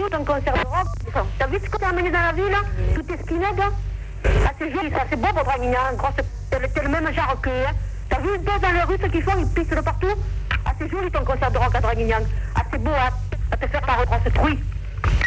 joli ton concert de rock. T'as vu ce que t'as amené dans la ville, tout est skinhead? Ah, c'est joli, ça, c'est beau pour Draguignan, t'es le même genre que... T'as vu dans les Russes qui font, ils pissent de partout? Ah, c'est joli ton concert de rock à Draguignan. Ah, c'est beau, à te faire par reprendre ce truc.